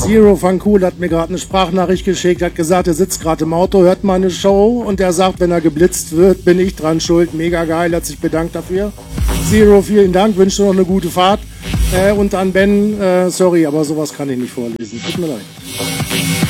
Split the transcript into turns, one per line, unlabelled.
Zero van Cool hat mir gerade eine Sprachnachricht geschickt, hat gesagt, er sitzt gerade im Auto, hört meine Show und er sagt, wenn er geblitzt wird, bin ich dran schuld. Mega geil, hat sich bedankt dafür. Zero, vielen Dank, wünsche noch eine gute Fahrt. Und an Ben, sorry, aber sowas kann ich nicht vorlesen. Tut mir leid.